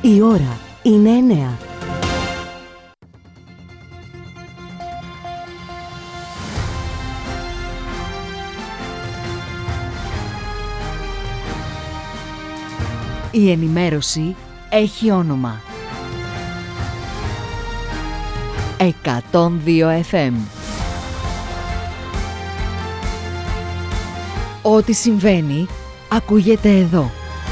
Η ώρα είναι 9. Η ενημέρωση έχει όνομα. 102 FM. Ό,τι συμβαίνει, ακούγεται εδώ.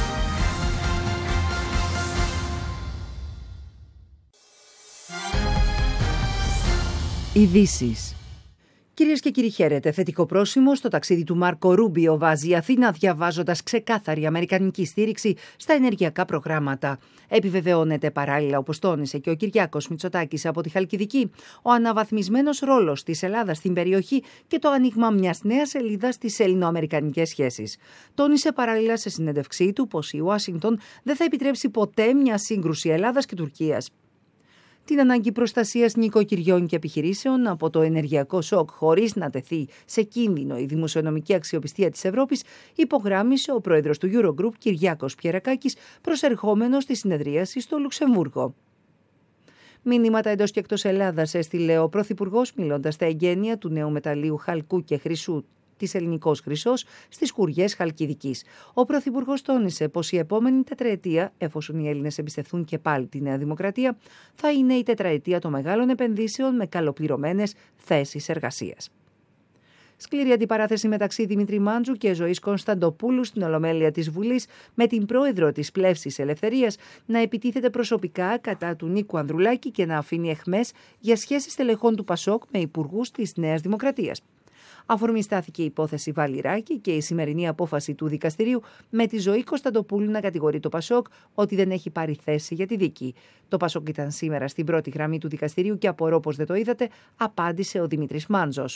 Ειδήσεις. Κυρίες και κύριοι, χαίρετε. Θετικό πρόσημο στο ταξίδι του Μάρκο Ρούμπιο βάζει η Αθήνα, διαβάζοντας ξεκάθαρη αμερικανική στήριξη στα ενεργειακά προγράμματα. Επιβεβαιώνεται παράλληλα, όπως τόνισε και ο Κυριάκος Μητσοτάκης από τη Χαλκιδική, ο αναβαθμισμένος ρόλος της Ελλάδας στην περιοχή και το άνοιγμα μιας νέας σελίδας στις ελληνοαμερικανικές σχέσεις. Τόνισε παράλληλα σε συνέντευξή του πως η Ουάσιγκτον δεν θα επιτρέψει ποτέ μια σύγκρουση Ελλάδας και Τουρκίας. Την ανάγκη προστασίας νοικοκυριών και επιχειρήσεων από το ενεργειακό σοκ χωρίς να τεθεί σε κίνδυνο η δημοσιονομική αξιοπιστία της Ευρώπης, υπογράμμισε ο πρόεδρος του Eurogroup Κυριάκος Πιερακάκης, προσερχόμενος στη συνεδρίαση στο Λουξεμβούργο. Μηνύματα εντός και εκτός Ελλάδας έστειλε ο Πρωθυπουργός, μιλώντας στα εγγένεια του νέου μεταλλείου χαλκού και χρυσού της Ελληνικός Χρυσός στις Χουριές Χαλκιδικής. Ο Πρωθυπουργός τόνισε πως η επόμενη τετραετία, εφόσον οι Έλληνες εμπιστευτούν και πάλι τη Νέα Δημοκρατία, θα είναι η τετραετία των μεγάλων επενδύσεων με καλοπληρωμένες θέσεις εργασίας. Σκληρή αντιπαράθεση μεταξύ Δημήτρη Μάντζου και Ζωής Κωνσταντοπούλου στην Ολομέλεια της Βουλής, με την πρόεδρο της Πλεύσης Ελευθερίας να επιτίθεται προσωπικά κατά του Νίκου Ανδρουλάκη και να αφήνει αιχμές για σχέσεις στελεχών του Πασόκ με υπουργούς της Νέας Δημοκρατίας. Αφορμή στάθηκε η υπόθεση Βαλιράκη και η σημερινή απόφαση του δικαστηρίου με τη Ζωή Κωνσταντοπούλου να κατηγορεί το Πασόκ ότι δεν έχει πάρει θέση για τη δίκη. Το Πασόκ ήταν σήμερα στην πρώτη γραμμή του δικαστηρίου και απορώ πως δεν το είδατε, απάντησε ο Δημήτρης Μάντζος.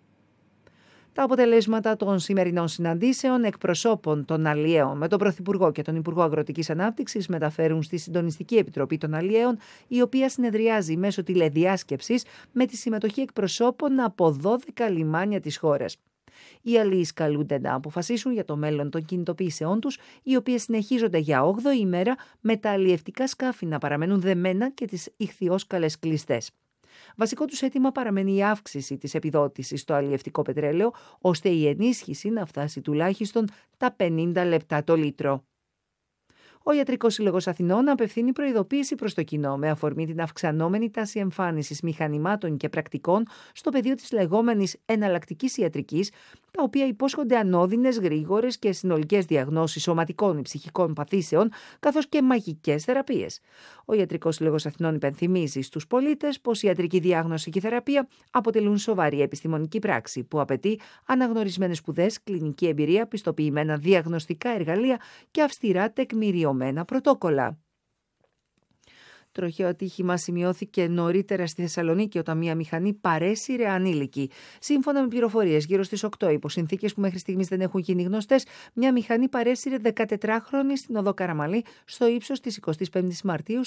Τα αποτελέσματα των σημερινών συναντήσεων εκπροσώπων των αλλιέων με τον Πρωθυπουργό και τον Υπουργό Αγροτικής Ανάπτυξης μεταφέρουν στη Συντονιστική Επιτροπή των Αλλιέων, η οποία συνεδριάζει μέσω τηλεδιάσκεψης με τη συμμετοχή εκπροσώπων από 12 λιμάνια της χώρας. Οι αλλιείς καλούνται να αποφασίσουν για το μέλλον των κινητοποιήσεών τους, οι οποίες συνεχίζονται για 8η ημέρα, με τα αλλιευτικά σκάφη να παραμένουν δεμένα και τις ιχθυόσκαλες κλειστές. Βασικό τους αίτημα παραμένει η αύξηση της επιδότησης στο αλλιευτικό πετρέλαιο, ώστε η ενίσχυση να φτάσει τουλάχιστον τα 50 λεπτά το λίτρο. Ο Ιατρικός Σύλλογος Αθηνών απευθύνει προειδοποίηση προς το κοινό με αφορμή την αυξανόμενη τάση εμφάνισης μηχανημάτων και πρακτικών στο πεδίο της λεγόμενης εναλλακτικής ιατρικής, τα οποία υπόσχονται ανώδυνες, γρήγορες και συνολικές διαγνώσεις σωματικών ή ψυχικών παθήσεων, καθώς και μαγικές θεραπείες. Ο Ιατρικός Σύλλογος Αθηνών υπενθυμίζει στους πολίτες πως η ιατρική διάγνωση και η θεραπεία αποτελούν σοβαρή επιστημονική πράξη που απαιτεί αναγνωρισμένες σπουδές, κλινική εμπειρία, πιστοποιημένα διαγνωστικά εργαλεία και αυστηρά τεκμηριωμένα πρωτόκολλα. Τροχαίο ατύχημα σημειώθηκε νωρίτερα στη Θεσσαλονίκη όταν μια μηχανή παρέσυρε ανήλικη. Σύμφωνα με πληροφορίες, γύρω στις 8, υπό συνθήκες που μέχρι στιγμής δεν έχουν γίνει γνωστές, μια μηχανή παρέσυρε 14χρονη στην οδό Καραμαλή στο ύψος της 25ης Μαρτίου